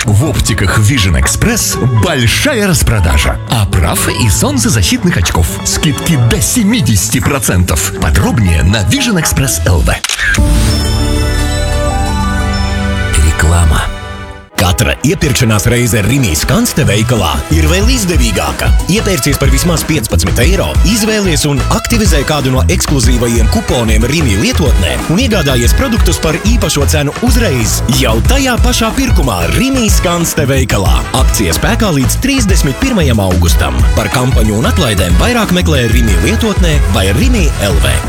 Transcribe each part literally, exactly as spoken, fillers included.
В оптиках Vision Express большая распродажа оправ и солнцезащитных очков. Скидки до семьдесят процентов. Подробнее на Vision Express эл ви. Reklāma. Katra iepirkšanās reize Rimi Skanste veikalā ir vēl izdevīgāka. Iepērcies par vismaz piecpadsmit eiro, izvēlies un aktivizē kādu no ekskluzīvajiem kuponiem Rimi lietotnē un iegādājies produktus par īpašo cenu uzreiz jau tajā pašā pirkumā Rimi Skanste veikalā. Akcija spēkā līdz trīsdesmit pirmajam augustam. Par kampaņu un atlaidēm vairāk meklē Rimi lietotnē vai Rimi эл ви.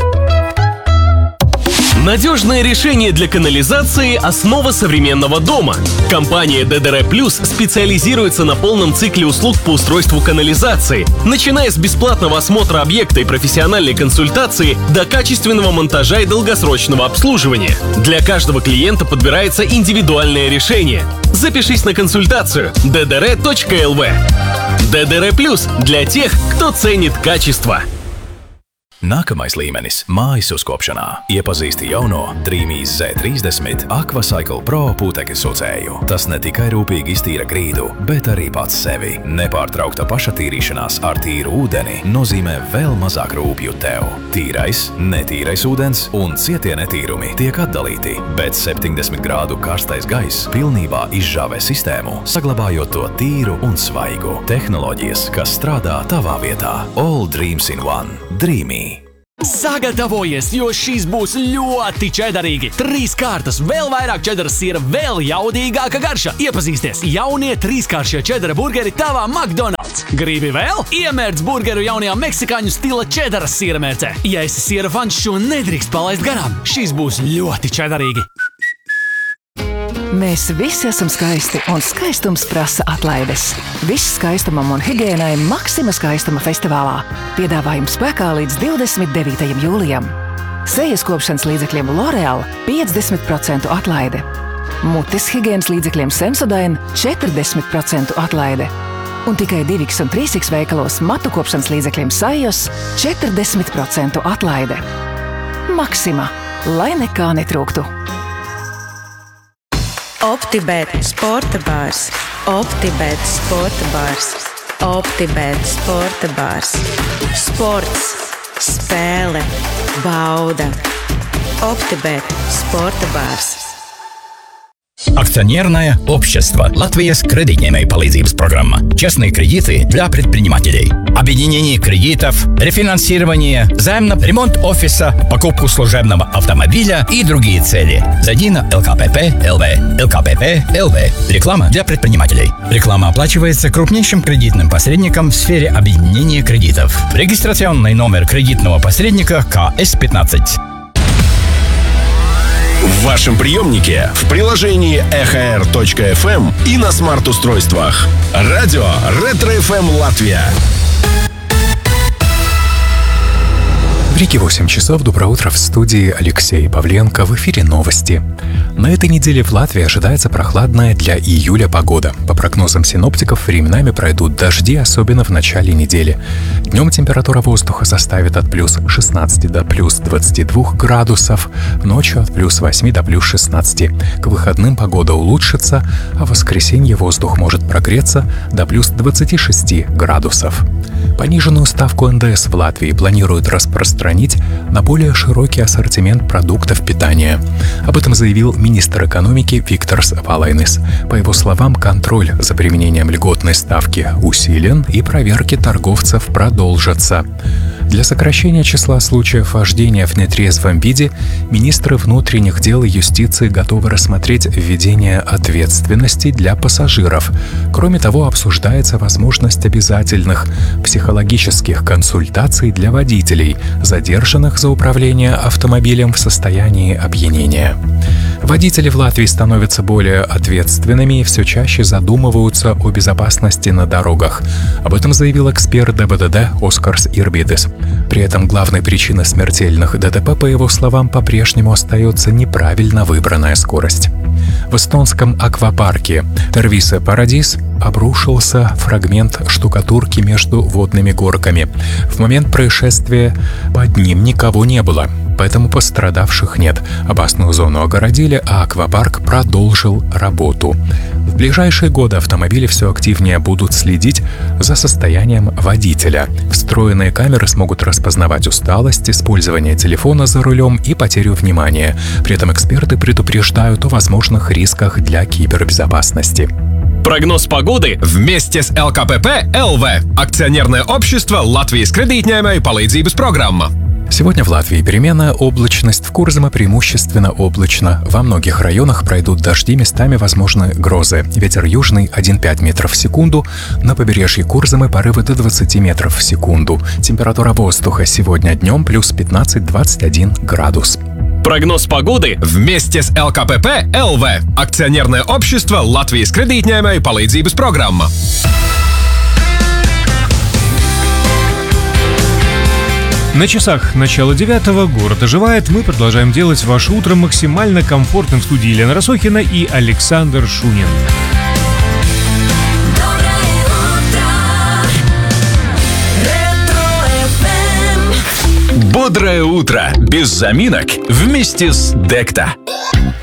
Надежное решение для канализации – основа современного дома. Компания дэ дэ эр плюс специализируется на полном цикле услуг по устройству канализации, начиная с бесплатного осмотра объекта и профессиональной консультации до качественного монтажа и долгосрочного обслуживания. Для каждого клиента подбирается индивидуальное решение. Запишись на консультацию дэ дэ эр точка эл ви. дэ дэ эр плюс для тех, кто ценит качество. Nākamais līmenis – mājas uzkopšanā. Iepazīsti jauno Dreamīs zet trīsdesmit Aquacycle Pro putekļu sucēju. Tas ne tikai rūpīgi iztīra grīdu, bet arī pats sevi. Nepārtraukta pašatīrīšanās ar tīru ūdeni nozīmē vēl mazāk rūpju tev. Tīrais, netīrais ūdens un cietie netīrumi tiek atdalīti, bet septiņdesmit grādu karstais gaiss pilnībā izžāvē sistēmu, saglabājot to tīru un svaigu. Tehnoloģijas, kas strādā tavā vietā. All dreams in one. Dreamy. Sagatavojies, jo šīs būs ļoti čedarīgi. Trīs kārtas, vēl vairāk čedaras siera, vēl jaudīgāka garša. Iepazīsties jaunie trīskāršie čedara burgeri tavā McDonald's. Gribi vēl? Iemērc burgeru jaunajā meksikāņu stila čedaras siera mērcē. Ja esi siera fans, šo nedrīkst palaist garām. Šīs būs ļoti čedarīgi. Mēs visi esam skaisti, un skaistums prasa atlaides. Viss skaistumam un higiēnai Maxima skaistuma festivālā. Piedāvājums spēkā līdz divdesmit devītajam jūlijam. Sejas kopšanas līdzekļiem L'Oreal piecdesmit procentu atlaide. Mutes higiēnas līdzekļiem Sensodyne četrdesmit procentu atlaide. Un tikai divi iks un trīs iks veikalos matu kopšanas līdzekļiem Sajos četrdesmit procentu atlaide. Maxima, lai nekā netrūktu. OptiBet sporta bārs. OptiBet sporta bārs. OptiBet sporta bārs. Sports, spēle, bauda. OptiBet sporta bārs. Акционерное общество Латвийс кредитной palīdzības программа. Честные кредиты для предпринимателей. Объединение кредитов, рефинансирование, займ на ремонт офиса, покупку служебного автомобиля и другие цели. Зайди на эл ка пэ пэ точка эл ви. эл ка пэ пэ точка эл ви. Реклама для предпринимателей. Реклама оплачивается крупнейшим кредитным посредником в сфере объединения кредитов. Регистрационный номер кредитного посредника ка эс пятнадцать. В вашем приемнике, в приложении эхо эр точка эф эм и на смарт-устройствах. Радио Ретро эф эм Латвия. В Риге восемь часов. Доброе утро, в студии Алексей Павленко. В эфире новости. На этой неделе в Латвии ожидается прохладная для июля погода. По прогнозам синоптиков, временами пройдут дожди, особенно в начале недели. Днем температура воздуха составит от плюс шестнадцати до плюс двадцати двух градусов, ночью от плюс восьми до плюс шестнадцати. К выходным погода улучшится, а в воскресенье воздух может прогреться до плюс двадцати шести градусов. Пониженную ставку эн дэ эс в Латвии планируют распространить на более широкий ассортимент продуктов питания. Об этом заявил министр экономики Викторс Валайнис. По его словам, контроль за применением льготной ставки усилен и проверки торговцев продолжатся. Для сокращения числа случаев вождения в нетрезвом виде министры внутренних дел и юстиции готовы рассмотреть введение ответственности для пассажиров. Кроме того, обсуждается возможность обязательных психологических консультаций для водителей, задержанных за управление автомобилем в состоянии опьянения. Водители в Латвии становятся более ответственными и все чаще задумываются о безопасности на дорогах. Об этом заявил эксперт дэ бэ дэ дэ Оскарс Ирбидис. При этом главной причиной смертельных дэ тэ пэ, по его словам, по-прежнему остается неправильно выбранная скорость. В эстонском аквапарке Тервисе Парадис обрушился фрагмент штукатурки между водными горками. В момент происшествия под ним никого не было. поэтому пострадавших нет. Опасную зону огородили, а аквапарк продолжил работу. В ближайшие годы автомобили все активнее будут следить за состоянием водителя. Встроенные камеры смогут распознавать усталость, использование телефона за рулем и потерю внимания. При этом эксперты предупреждают о возможных рисках для кибербезопасности. Прогноз погоды Вместе с эл ка пэ пэ эл вэ. Акционерное общество Латвijas кредитņēmēju palīdzības программа. Сегодня в Латвии переменная облачность, в Курзаме преимущественно облачно. Во многих районах пройдут дожди, местами возможны грозы. Ветер южный один целых пять десятых метров в секунду. На побережье Курзамы порывы до двадцати метров в секунду. Температура воздуха сегодня днем плюс пятнадцать - двадцать один градус. Прогноз погоды Вместе с эл ка пэ пэ эл вэ. Акционерное общество Латвijas kreditņēmēju palīdzības программа. На часах начало девятого, город оживает. Мы продолжаем делать ваше утро максимально комфортным. В студии Елена Росохина и Александр Шунин. Бодрое утро без заминок вместе с Декта.